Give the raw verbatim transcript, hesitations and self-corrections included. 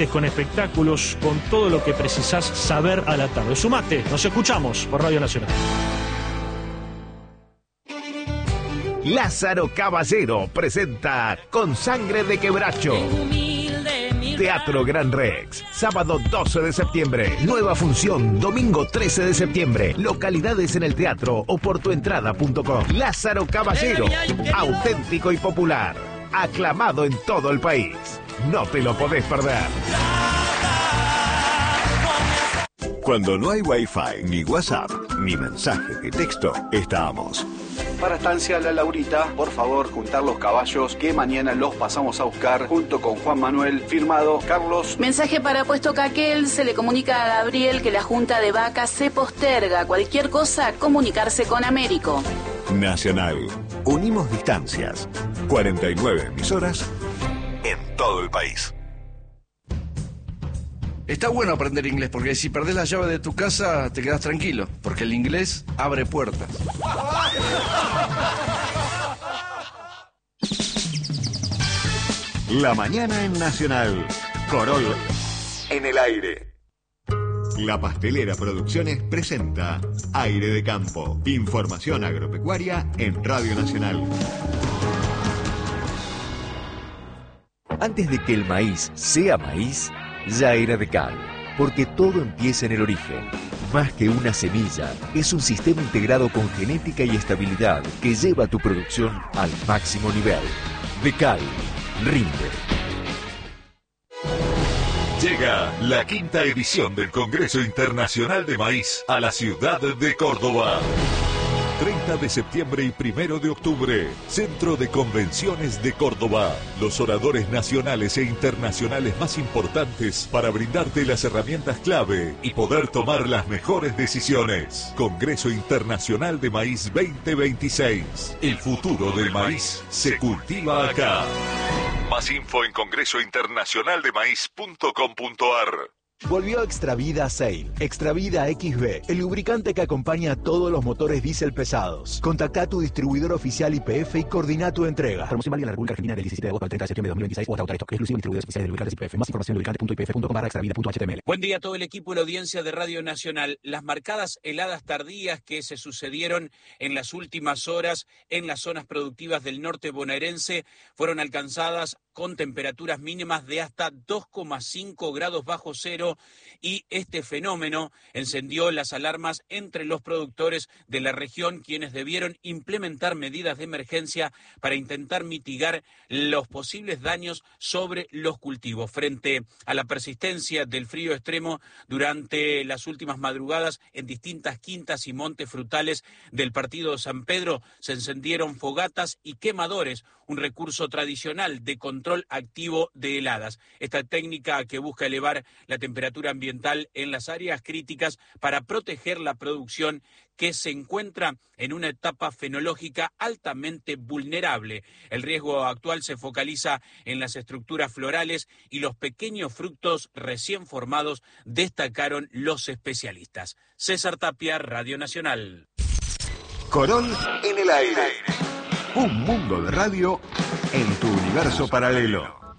deportes, con espectáculos, con todo lo que precisás saber a la tarde. Sumate, nos escuchamos por Radio Nacional. Lázaro Caballero presenta Con Sangre de Quebracho. Teatro Gran Rex, sábado doce de septiembre. Nueva función, domingo trece de septiembre. Localidades en el teatro o por tuentrada punto com. Lázaro Caballero, auténtico y popular. Aclamado en todo el país. No te lo podés perder. Cuando no hay Wi-Fi, ni WhatsApp, ni mensaje de texto, estamos. Para Estancia La Laurita, por favor, juntar los caballos que mañana los pasamos a buscar junto con Juan Manuel, firmado Carlos. Mensaje para Puesto Caquel, se le comunica a Gabriel que la junta de vacas se posterga. Cualquier cosa, comunicarse con Américo. Nacional. Unimos distancias. cuarenta y nueve emisoras en todo el país. Está bueno aprender inglés porque si perdés la llave de tu casa te quedas tranquilo, porque el inglés abre puertas. La mañana en Nacional. Corol en el aire. La Pastelera Producciones presenta Aire de Campo. Información agropecuaria en Radio Nacional. Antes de que el maíz sea maíz, ya era de cal, porque todo empieza en el origen. Más que una semilla, es un sistema integrado con genética y estabilidad que lleva tu producción al máximo nivel. De cal, rinde. Llega la quinta edición del Congreso Internacional de Maíz a la ciudad de Córdoba. treinta de septiembre y primero de octubre, Centro de Convenciones de Córdoba. Los oradores nacionales e internacionales más importantes para brindarte las herramientas clave y poder tomar las mejores decisiones. Congreso Internacional de Maíz veinte veintiséis. El futuro del maíz se cultiva acá. Más info en congreso internacional de maíz punto com punto a r. Volvió Extravida Sail, Extravida X B, el lubricante que acompaña a todos los motores diésel pesados. Contacta a tu distribuidor oficial Y P F y coordina tu entrega. Promoción válida en la República Argentina del diecisiete de agosto al treinta de septiembre de dos mil veintiséis o hasta agotar stock. Exclusivo en distribuidores oficiales de lubricantes Y P F. Más información en lubricante punto i p f punto com barra extravida punto h t m l. Buen día a todo el equipo y la audiencia de Radio Nacional. Las marcadas heladas tardías que se sucedieron en las últimas horas en las zonas productivas del norte bonaerense fueron alcanzadas con temperaturas mínimas de hasta dos coma cinco grados bajo cero, y este fenómeno encendió las alarmas entre los productores de la región, quienes debieron implementar medidas de emergencia para intentar mitigar los posibles daños sobre los cultivos. Frente a la persistencia del frío extremo durante las últimas madrugadas en distintas quintas y montes frutales del partido San Pedro, se encendieron fogatas y quemadores, un recurso tradicional de control activo de heladas. Esta técnica que busca elevar la temperatura ambiental en las áreas críticas para proteger la producción que se encuentra en una etapa fenológica altamente vulnerable. El riesgo actual se focaliza en las estructuras florales y los pequeños frutos recién formados, destacaron los especialistas. César Tapia, Radio Nacional. Corol en el aire. Un mundo de radio en tu universo paralelo.